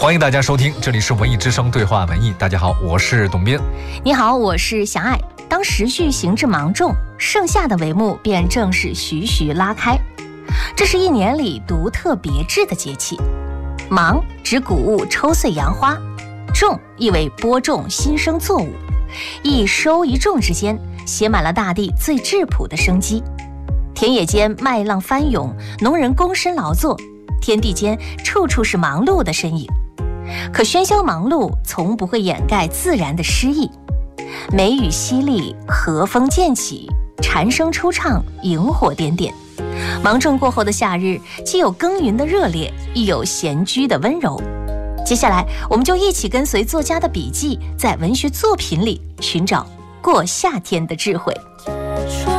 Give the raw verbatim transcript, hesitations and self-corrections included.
欢迎大家收听，这里是文艺之声对话文艺。大家好，我是董斌。 你好，我是小爱。当时序行至芒种，盛夏的帷幕便正式徐徐拉开。这是一年里独特别致的节气。芒指谷物抽穗扬花，种意为播种新生作物，一收一种之间写满了大地最质朴的生机。田野间麦浪翻涌，农人躬身劳作，天地间处处是忙碌的身影。可喧嚣忙碌从不会掩盖自然的诗意。梅雨淅沥，和风渐起，蝉声初唱，萤火点点。芒种过后的夏日，既有耕耘的热烈，亦有闲居的温柔。接下来，我们就一起跟随作家的笔记，在文学作品里寻找过夏天的智慧。